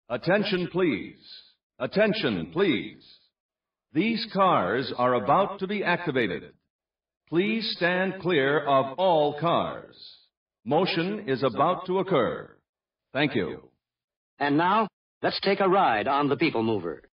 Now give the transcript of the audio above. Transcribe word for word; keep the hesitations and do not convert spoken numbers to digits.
Attention, please. Attention, please. These cars are about to be activated. Please stand clear of all cars. Motion is about to occur. Thank you. And now, let's take a ride on the People Mover.